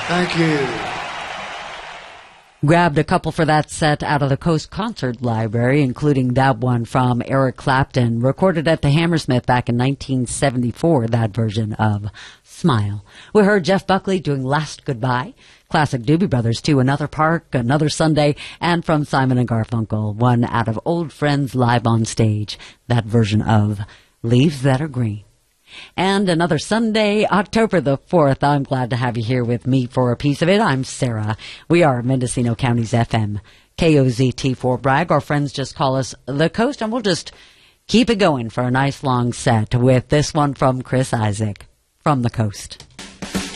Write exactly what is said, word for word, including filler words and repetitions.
Thank you. Grabbed a couple for that set out of the Coast Concert Library, including that one from Eric Clapton, recorded at the Hammersmith back in nineteen seventy-four, that version of Smile. We heard Jeff Buckley doing Last Goodbye, classic Doobie Brothers too, Another Park, Another Sunday, and from Simon and Garfunkel, one out of Old Friends Live on Stage, that version of Leaves That Are Green. And another Sunday, October the fourth. I'm glad to have you here with me for a piece of it. I'm Sarah. We are Mendocino County's F M, K O Z T for Bragg. Our friends just call us The Coast, and we'll just keep it going for a nice long set with this one from Chris Isaak from The Coast.